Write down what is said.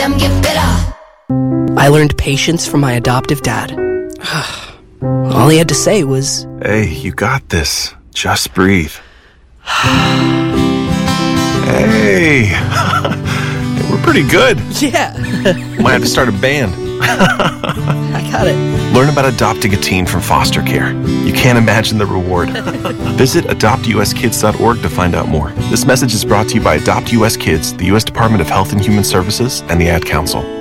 them get better. I learned patience from my adoptive dad. All he had to say was, "Hey, you got this. Just breathe." Hey, we're pretty good. yeah, Might have to start a band. I got it. Learn about adopting a teen from foster care. You can't imagine the reward. Visit adoptuskids.org to find out more. This message is brought to you by Adopt US Kids, the U.S. Department of Health and Human Services, and the Ad Council.